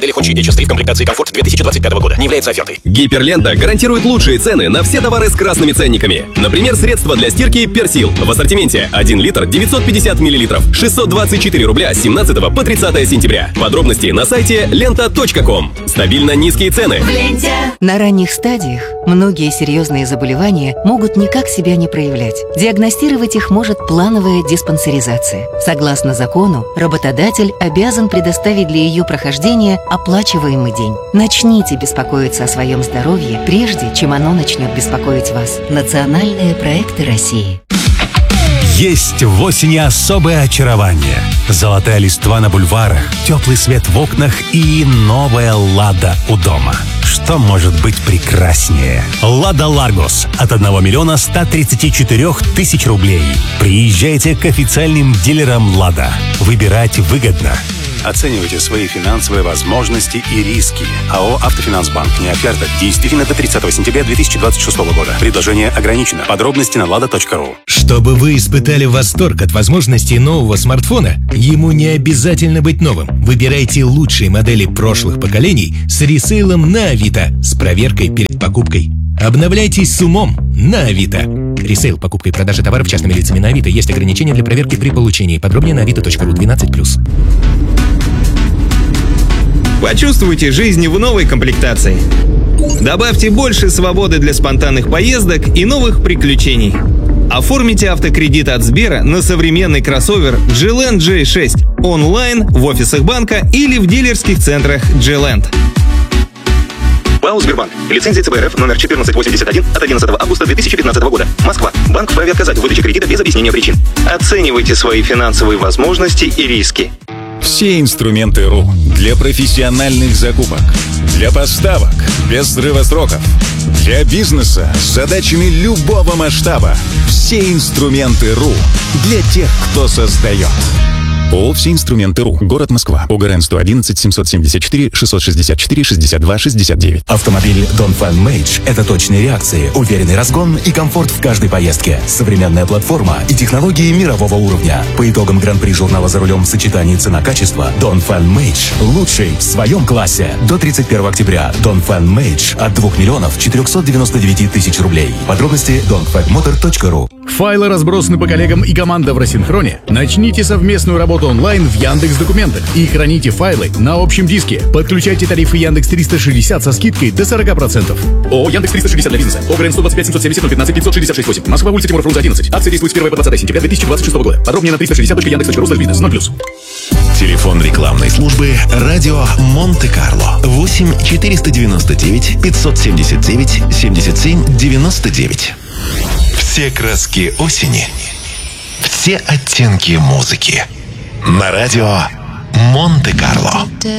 Delihochi HS3 в комплектации комфорт 2025 года. Не является офертой. Гиперлента гарантирует лучшие цены на все товары с красными ценниками. Например, средства для стирки Персил. В ассортименте 1 литр 950 миллилитров. 624 рубля с 17 по 30 сентября. Подробности на сайте lenta.com. Стабильно низкие цены. На ранних стадиях многие серьезные заболевания могут никак себя не проявлять. Диагностировать их может плановая диспансеризация. Согласно закону, работодатель обязан предоставить для ее прохождения оплачиваемый день. Начните беспокоиться о своем здоровье, прежде чем оно начнет беспокоить вас. Национальные проекты России. Есть в осени особое очарование. Золотая листва на бульварах, теплый свет в окнах и новая «Лада» у дома. Что может быть прекраснее? «Лада Ларгус» от 1 миллиона 134 тысяч рублей. Приезжайте к официальным дилерам «Лада». Выбирать выгодно. Оценивайте свои финансовые возможности и риски. АО «Автофинансбанк». Не оферта. Действительно до 30 сентября 2026 года. Предложение ограничено. Подробности на lada.ru. Чтобы вы испытали восторг от возможностей нового смартфона, ему не обязательно быть новым. Выбирайте лучшие модели прошлых поколений с ресейлом на Авито с проверкой перед покупкой. Обновляйтесь с умом на Авито. Ресейл, покупка и продажа товаров частными лицами на Авито. Есть ограничения для проверки при получении. Подробнее на avito.ru 12+. Почувствуйте жизнь в новой комплектации. Добавьте больше свободы для спонтанных поездок и новых приключений. Оформите автокредит от Сбера на современный кроссовер G-Land J6 онлайн, в офисах банка или в дилерских центрах G-Land. ПАО «Сбербанк». Лицензия ЦБ РФ номер 1481 от 11 августа 2015 года. Москва. Банк вправе отказать в выдаче кредита без объяснения причин. Оценивайте свои финансовые возможности и риски. Все инструменты РУ для профессиональных закупок, для поставок без срыва сроков, для бизнеса с задачами любого масштаба. Все инструменты РУ для тех, кто создает. ООО «Все инструменты РУ». Город Москва. ОГРН 111 774 664 62 69. Автомобиль Dongfeng Mage – это точные реакции, уверенный разгон и комфорт в каждой поездке. Современная платформа и технологии мирового уровня. По итогам Гран-при журнала «За рулем» в сочетании цена-качество, Dongfeng Mage – лучший в своем классе. До 31 октября Dongfeng Mage от 2 миллионов 499 тысяч рублей. Подробности dongfengmotor.ru. Файлы разбросаны по коллегам и командам в рассинхроне. Начните совместную работу онлайн в Яндекс.Документах и храните файлы на общем диске. Подключайте тарифы Яндекс 360 со скидкой до 40%. ООО «Яндекс 360 для бизнеса». ОГРН 125 770 015 566 8. Москва, улица Тимура Фрунзе 11. Акция действует с 1 по 20 сентября 2026 года. Подробнее на 360.yandex.ру/бизнес 0+. Телефон рекламной службы «Радио Монте-Карло» 8 499 579 77 99. Все краски осени, все оттенки музыки. На радио Монте-Карло.